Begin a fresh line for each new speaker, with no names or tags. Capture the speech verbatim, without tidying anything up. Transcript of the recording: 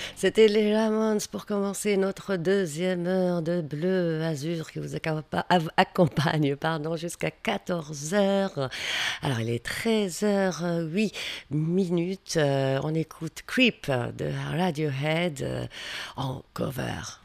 C'était les Ramones pour commencer notre deuxième heure de Bleu Azur qui vous accompa- av- accompagne pardon, jusqu'à quatorze heures. Alors il est treize heures huit minutes. Euh, on écoute Creep de Radiohead euh, en cover.